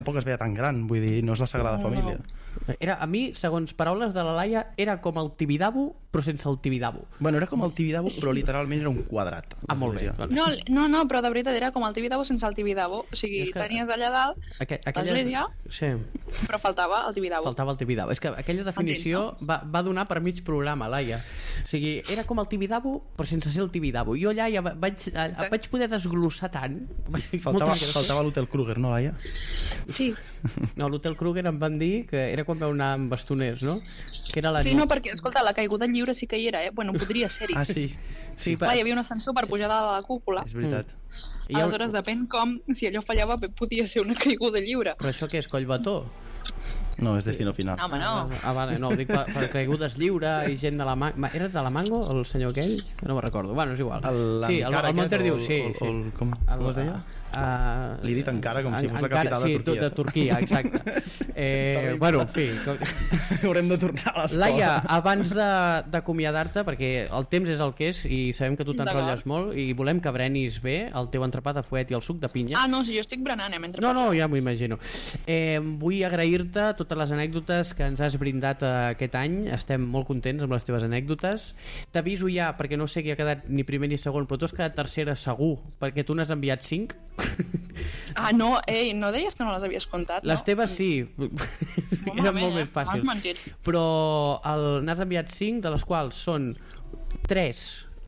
tampoc es veia tan gran, vull dir, no és la Sagrada Família. Era, a mi, segons paraules de la Laia, era com el Tibidabo, però sense el Tibidabo. Bueno, era com el Tibidabo, però literalment era un quadrat. Molt bé. No, però de veritat era com el Tibidabo sense el Tibidabo. O sigui, tenies allà dalt l'església, però faltava el Tibidabo. Faltava el Tibidabo. És que aquella definició va donar per mig programa, Laia. O sigui, era com el Tibidabo, però sense ser el Tibidabo. Jo allà ja vaig poder desglossar tant. Faltava l'Hotel Kruger, no, Laia? Sí. No, l'Hotel Kruger em van dir que era quan vau anar amb bastoners, no? Que era sí, no, perquè, escolta, la caiguda lliure sí que hi era, Bueno, podria ser-hi. Ah, sí. Clar, hi havia un ascensor per pujar dalt a la cúpula. És veritat. Aleshores, depèn com, si allò fallava, podia ser una caiguda lliure. Però això què és, Collbató? No, és Destino Final. No, home, no. Vale, no, ho dic per caigudes lliure i gent de la Mango. Era de la Mango, el senyor aquell? No me'n recordo. Bueno, és igual. Sí, el Monter diu, sí. Com es deia? L'he dit encara com si fos la capital de Turquia. Sí, de Turquia, exacte. Bueno, en fi. Haurem de tornar a l'escola. Laia, abans d'acomiadar-te, perquè el temps és el que és i sabem que tu t'enrotlles molt i volem que brenis bé el teu entrepà de fuet i el suc de pinya. Ah, no, si jo estic berenant, mentre No, ja m'ho imagino. Vull agrair-te totes les anècdotes que ens has brindat aquest any. Estem molt contents amb les teves anècdotes. T'aviso ja, perquè no sé qui ha quedat ni primer ni segon, però tu has quedat tercera segur, perquè tu n'has enviat 5. Ah, no, no deies que no les havies comptat, no? Les teves sí. Eren molt més fàcils. Però n'has enviat 5, de les quals són 3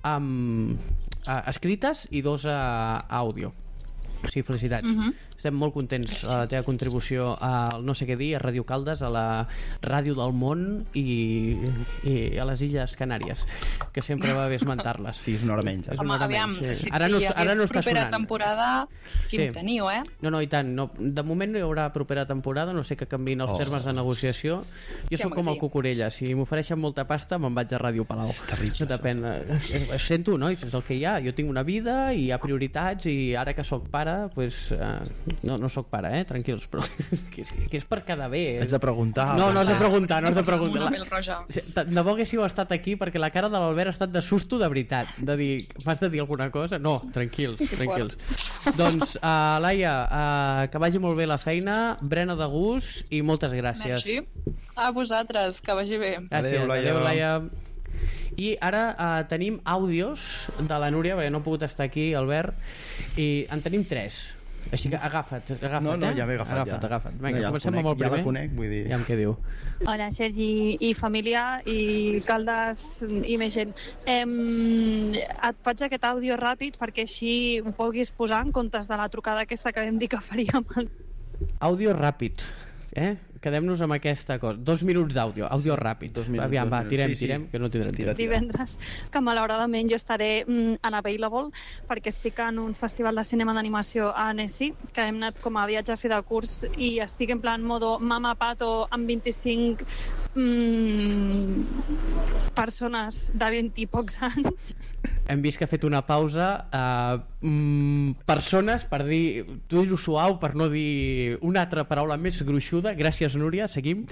escrites i 2 a àudio. O sigui, felicitats. Estem molt contents de la teva contribució al No sé què dir, a Ràdio Caldes, a la ràdio del món i a les Illes Canàries, que sempre va bé esmentar-les. Sí, és una hora menys. Home, aviam, si hi hagués propera temporada, quin teniu, No, i tant. De moment no hi haurà propera temporada, no sé que canviïn els termes de negociació. Jo soc com el Cucurella, si m'ofereixen molta pasta me'n vaig a Ràdio Palau. És terrible. Depèn. Sento, nois, és el que hi ha. Jo tinc una vida i hi ha prioritats i ara que sóc pare, doncs... No sóc pare, tranquils, però que és per quedar bé. Haig de preguntar. No has de preguntar. Una pell roja. De bo haguéssiu estat aquí, perquè la cara de l'Albert ha estat de susto de veritat, de dir, m'has de dir alguna cosa? No, tranquils. Doncs, Laia, que vagi molt bé la feina, brena de gust i moltes gràcies. Merci. A vosaltres, que vagi bé. Gràcies. Adéu, Laia. I ara tenim àudios de la Núria, perquè no ha pogut estar aquí, Albert, i en tenim 3. Així que agafa't. No, ja m'he agafat. Vinga, comencem amb el primer. Ja la conec, vull dir. Ja què diu. Hola, Sergi i família i Caldes i més gent. Et faig aquest àudio ràpid perquè així ho puguis posar en comptes de la trucada aquesta que vam dir que faríem. Àudio ràpid. Quedem-nos amb aquesta cosa. 2 minuts d'àudio, àudio ràpid. Aviam, va, tirem, que no tindrem temps. Divendres, que malauradament jo estaré unavailable perquè estic en un festival de cinema d'animació a Annecy, que hem anat com a viatge a fer de curs i estic en plan modo mama pato amb 25 persones de 20 i pocs anys. Hem vist que ha fet una pausa. Persones, per dir, tu dir-ho suau, per no dir una altra paraula més gruixuda. Gràcies, Núria, seguim.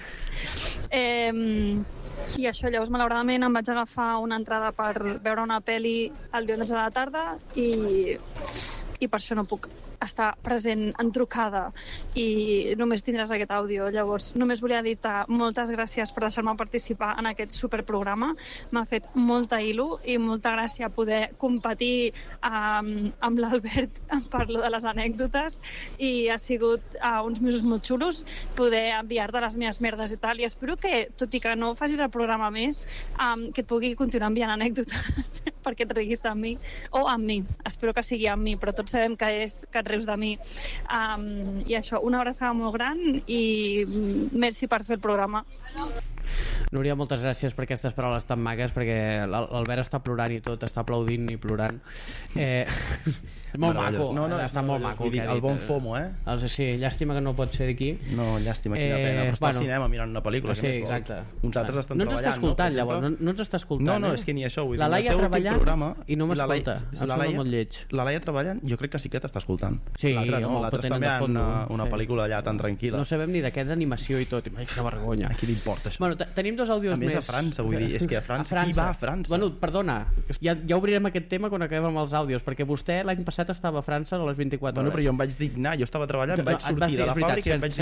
I això, llavors, malauradament em vaig agafar una entrada per veure una pel·li el divendres a la tarda i per això no puc estar present en trucada i només tindràs aquest àudio. Llavors, només volia dir-te moltes gràcies per deixar-me participar en aquest superprograma. M'ha fet molta il·lu i molta gràcia poder competir amb l'Albert en parlo de les anècdotes i ha sigut uns mesos molt xulos poder enviar-te les meves merdes i tal, i espero que, tot i que no facis el programa més, que et pugui continuar enviant anècdotes perquè et riguis de mi o amb mi. Espero que sigui amb mi, però tots sabem que et rius de mi. I això, una abraçada molt gran i merci per fer el programa. Núria, moltes gràcies per aquestes paraules tan maques, perquè l'Albert està plorant i tot, està aplaudint i plorant. És molt maco. Està molt maco. El bon FOMO, Sí, llàstima que no pot ser aquí. No, llàstima, quina pena. Però està al cinema mirant una pel·lícula. Sí, exacte. Uns altres estan treballant. No ens està escoltant, llavors. No ens està escoltant. No, és que ni això. La Laia treballant i no m'escolta. Em sembla molt lleig. La Laia treballant, jo crec que sí que t'està escoltant. Sí, l'altre està veient una pel·lícula allà tan tranquil·la. No sabem ni de què d'animació i tot. Quina vergonya. A qui li importa això? Bueno, tenim 2 àudios més. A més, a França, vull dir, és que a França. Qui va a França? Bueno, perdona, ja obrirem aquest tema quan acabem amb els àudios, perquè vostè l'any passat passat estava a França a les 24 hores. Bueno, però jo em vaig dignar, jo estava treballant, vaig sortir de la fàbrica i em vaig